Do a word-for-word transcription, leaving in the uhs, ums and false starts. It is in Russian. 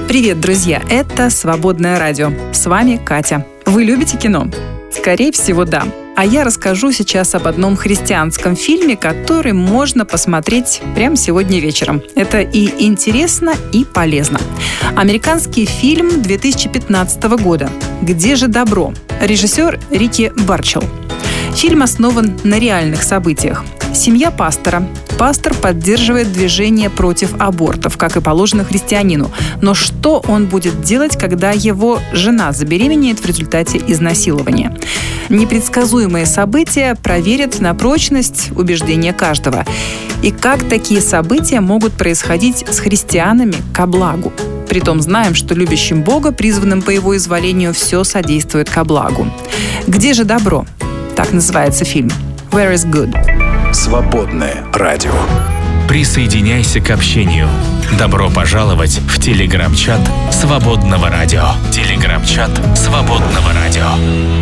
Привет, друзья! Это «Свободное радио». С вами Катя. Вы любите кино? Скорее всего, да. А я расскажу сейчас об одном христианском фильме, который можно посмотреть прямо сегодня вечером. Это и интересно, и полезно. Американский фильм две тысячи пятнадцатого года «Где же добро?». Режиссер Рики Барчелл. Фильм основан на реальных событиях. Семья пастора. Пастор поддерживает движение против абортов, как и положено христианину. Но что он будет делать, когда его жена забеременеет в результате изнасилования? Непредсказуемые события проверят на прочность убеждения каждого. И как такие события могут происходить с христианами ко благу? Притом знаем, что любящим Бога, призванным по Его изволению, все содействует ко благу. «Где же добро?» Так называется фильм. «Where is good?» Свободное радио. Присоединяйся к общению. Добро пожаловать в телеграм-чат Свободного радио. Телеграм-чат Свободного радио.